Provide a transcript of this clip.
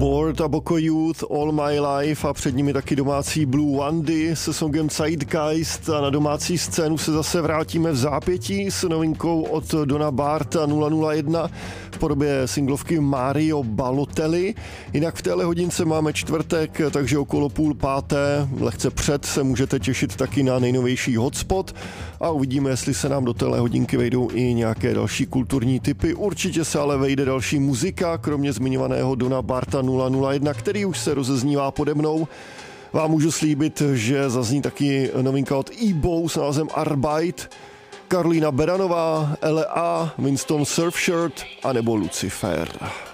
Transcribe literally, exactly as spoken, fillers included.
Bored a Boko Youth, All My Life a před nimi taky domácí Blue Wandy se songem Zeitgeist a na domácí scénu se zase vrátíme v zápětí s novinkou od Dona Barta nula nula jedna v podobě singlovky Mario Balotelli. Jinak v téhle hodince máme čtvrtek, takže okolo půl páté, lehce před, se můžete těšit taky na nejnovější hotspot a uvidíme, jestli se nám do téhle hodinky vejdou i nějaké další kulturní typy. Určitě se ale vejde další muzika, kromě zmiňovaného Dona Barta nula nula jedna, který už se rozeznívá pode mnou. Vám můžu slíbit, že zazní taky novinka od E-Bow s názvem Arbeit, Karolína Beranová, L A, Winston Surfshirt a nebo Lucifer.